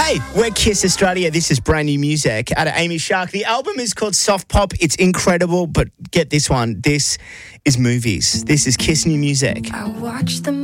Hey, we're Kiss Australia. This is brand new music out of Amy Shark. The album is called Soft Pop. It's incredible, but get this one. This is Movies. This is Kiss New Music. I watch the